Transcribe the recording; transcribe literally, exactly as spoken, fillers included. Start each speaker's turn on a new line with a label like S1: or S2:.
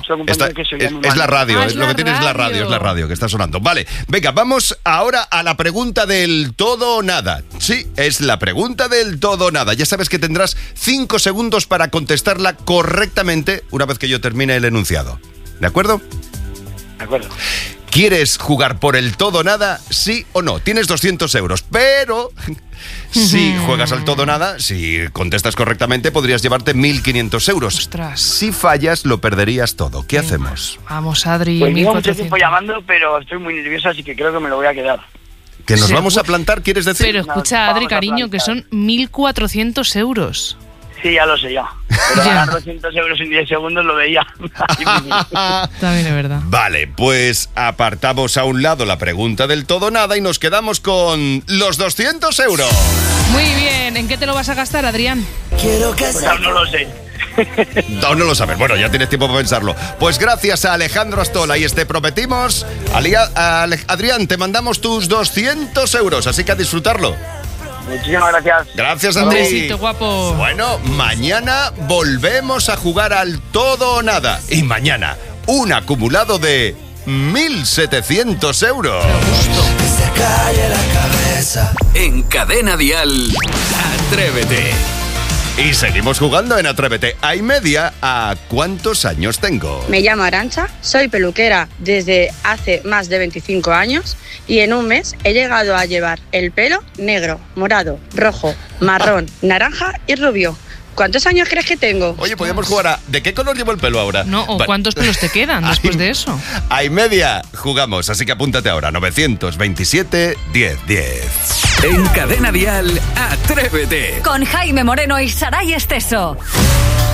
S1: dicho,
S2: esta,
S1: que se
S2: es,
S1: llama
S2: es la radio,
S3: ah,
S2: es
S3: es
S2: lo
S3: la
S2: que tienes es la radio,
S3: radio.
S2: es la radio que está sonando. Vale, venga, vamos ahora a la pregunta del todo o nada. Sí, es la pregunta del todo o nada. Ya sabes que tendrás cinco segundos para contestarla correctamente una vez que yo termine el enunciado. ¿De acuerdo?
S1: De acuerdo.
S2: ¿Quieres jugar por el todo o nada? Sí o no. Tienes doscientos euros, pero si juegas al todo o nada, si contestas correctamente, podrías llevarte mil quinientos euros.
S3: Ostras.
S2: Si fallas, lo perderías todo. ¿Qué
S3: Venga.
S2: hacemos?
S3: Vamos, Adri.
S1: Pues llevo
S3: mil
S1: mucho
S3: cuatrocientos.
S1: tiempo llamando, pero estoy muy nerviosa, así que creo que me lo voy a quedar.
S2: ¿Que nos
S3: Sí.
S2: vamos a plantar, quieres decir?
S3: Pero escucha,
S1: Nos
S3: Adri,
S1: vamos a
S3: cariño, que
S1: plantar.
S3: son mil cuatrocientos euros.
S1: Sí, ya lo sé, ya. Pero ganar doscientos euros en diez segundos lo veía.
S3: También es verdad.
S2: Vale, pues apartamos a un lado la pregunta del todo o nada y nos quedamos con los doscientos euros.
S3: Muy bien. ¿En qué te lo vas a gastar, Adrián?
S1: Pues aún no lo sé.
S2: Aún no lo sabes. Bueno, ya tienes tiempo para pensarlo. Pues gracias a Alejandro Astola y este prometimos. Alia- a Ale- Adrián, te mandamos tus doscientos euros, así que a disfrutarlo.
S1: Muchísimas gracias.
S2: Gracias,
S3: Un
S2: Andrés.
S3: besito, guapo.
S2: Bueno, mañana volvemos a jugar al todo o nada. Y mañana, un acumulado de mil setecientos euros.
S4: Se cae la cabeza.
S5: En Cadena Dial, Atrévete.
S2: Y seguimos jugando en Atrévete. Hay media a ¿cuántos años tengo?
S6: Me llamo Arantxa, soy peluquera desde hace más de veinticinco años y en un mes he llegado a llevar el pelo negro, morado, rojo, marrón, naranja y rubio. ¿Cuántos años crees que tengo?
S2: Oye, podríamos jugar a ¿de qué color llevo el pelo ahora?
S3: No, o
S2: Va-
S3: ¿cuántos pelos te quedan después
S2: Hay-
S3: de eso?
S2: Hay media, jugamos, así que apúntate ahora, novecientos veintisiete, diez, diez.
S5: En Cadena Dial, Atrévete.
S7: Con Jaime Moreno y Saray Esteso.